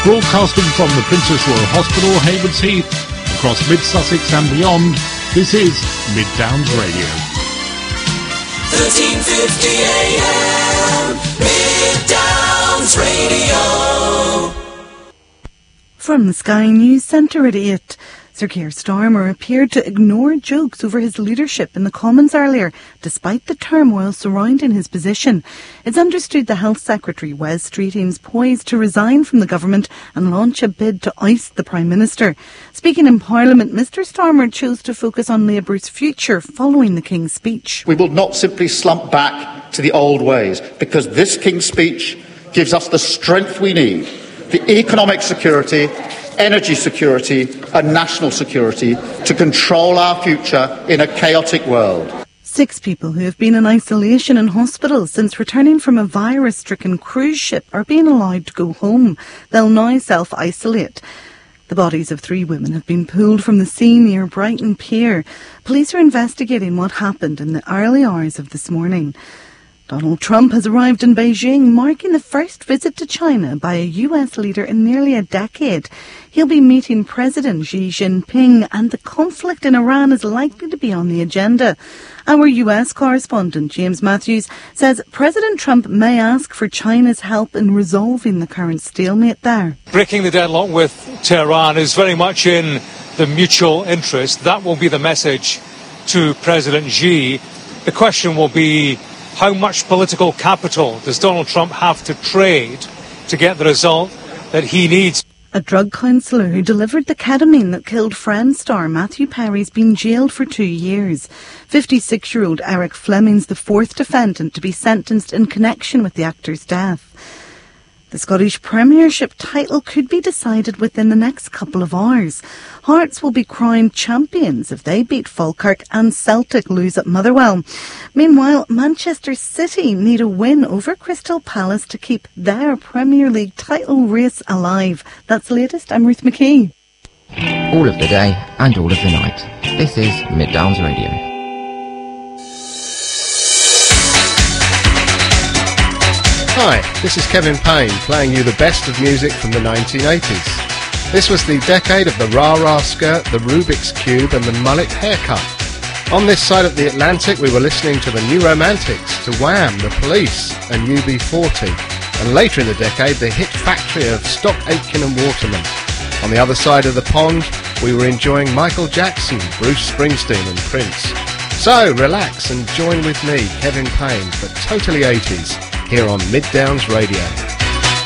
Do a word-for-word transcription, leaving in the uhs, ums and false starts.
Broadcasting from the Princess Royal Hospital, Haywards Heath, across mid-Sussex and beyond, this is Mid Downs Radio. thirteen fifty A M, Mid Downs Radio. From the Sky News Centre at eight. Sir Keir Starmer appeared to ignore jokes over his leadership in the Commons earlier, despite the turmoil surrounding his position. It's understood the Health Secretary, Wes Streeting's poised to resign from the government and launch a bid to oust the Prime Minister. Speaking in Parliament, Mr Starmer chose to focus on Labour's future following the King's speech. We will not simply slump back to the old ways, because this King's speech gives us the strength we need, the economic security, energy security and national security to control our future in a chaotic world. Six people who have been in isolation in hospital since returning from a virus-stricken cruise ship are being allowed to go home. They'll now self-isolate. The bodies of three women have been pulled from the sea near Brighton Pier. Police are investigating what happened in the early hours of this morning. Donald Trump has arrived in Beijing, marking the first visit to China by a U S leader in nearly a decade. He'll be meeting President Xi Jinping, and the conflict in Iran is likely to be on the agenda. Our U S correspondent, James Matthews, says President Trump may ask for China's help in resolving the current stalemate there. Breaking the deadlock with Tehran is very much in the mutual interest. That will be the message to President Xi. The question will be, how much political capital does Donald Trump have to trade to get the result that he needs? A drug counsellor who delivered the ketamine that killed Friends star Matthew Perry's been jailed for two years. fifty-six-year-old Eric Fleming's the fourth defendant to be sentenced in connection with the actor's death. The Scottish Premiership title could be decided within the next couple of hours. Hearts will be crowned champions if they beat Falkirk and Celtic lose at Motherwell. Meanwhile, Manchester City need a win over Crystal Palace to keep their Premier League title race alive. That's the latest. I'm Ruth McKee. All of the day and all of the night. This is Mid Downs Radio. Hi, this is Kevin Payne playing you the best of music from the nineteen eighties. This was the decade of the rah-rah skirt, the Rubik's Cube and the mullet haircut. On this side of the Atlantic we were listening to the New Romantics, to Wham, The Police and U B forty. And later in the decade the hit factory of Stock Aitken and Waterman. On the other side of the pond we were enjoying Michael Jackson, Bruce Springsteen and Prince. So relax and join with me, Kevin Payne, for Totally eighties. Here on Mid Downs Radio.